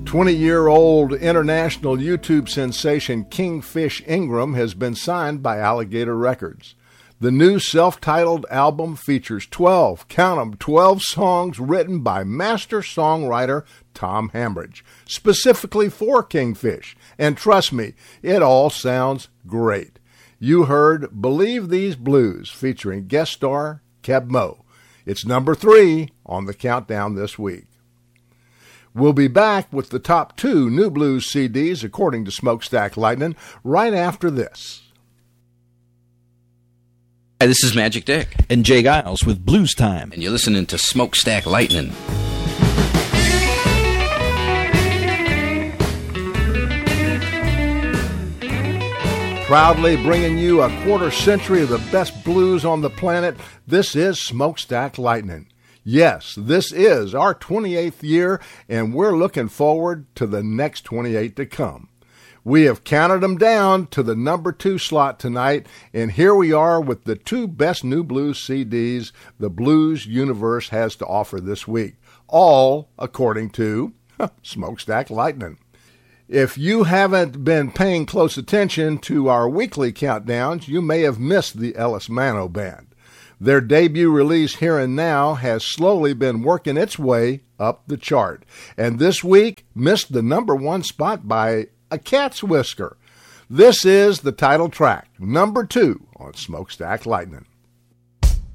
20-year-old international YouTube sensation Kingfish Ingram has been signed by Alligator Records. The new self-titled album features 12 songs written by master songwriter Tom Hambridge, specifically for Kingfish. And trust me, it all sounds great. You heard Believe These Blues featuring guest star Keb Mo. It's number 3 on the countdown this week. We'll be back with the top 2 new blues CDs, according to Smokestack Lightning, right after this. Hi, this is Magic Dick. And Jay Giles with Blues Time. And you're listening to Smokestack Lightning. Proudly bringing you a quarter century of the best blues on the planet, this is Smokestack Lightning. Yes, this is our 28th year, and we're looking forward to the next 28 to come. We have counted them down to the number 2 slot tonight, and here we are with the 2 best new blues CDs the blues universe has to offer this week, all according to Smokestack Lightning. If you haven't been paying close attention to our weekly countdowns, you may have missed the Ellis Mano Band. Their debut release, Here and Now, has slowly been working its way up the chart, and this week missed the number 1 spot by a cat's whisker. This is the title track, number 2 on Smokestack Lightning.